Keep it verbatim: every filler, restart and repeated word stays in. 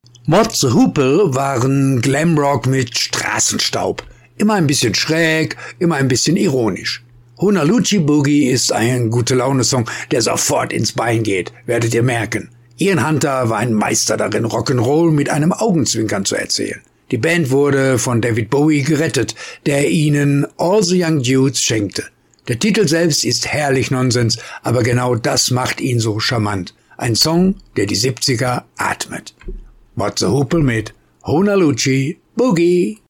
Mott the Hoople waren Glamrock mit Straßenstaub. Immer ein bisschen schräg, immer ein bisschen ironisch. Honaloochee Boogie ist ein Gute-Laune-Song, der sofort ins Bein geht, werdet ihr merken. Ian Hunter war ein Meister darin, Rock'n'Roll mit einem Augenzwinkern zu erzählen. Die Band wurde von David Bowie gerettet, der ihnen All the Young Dudes schenkte. Der Titel selbst ist herrlich Nonsens, aber genau das macht ihn so charmant. Ein Song, der die siebziger atmet. Mott the Hoople mit Honaloochee Boogie.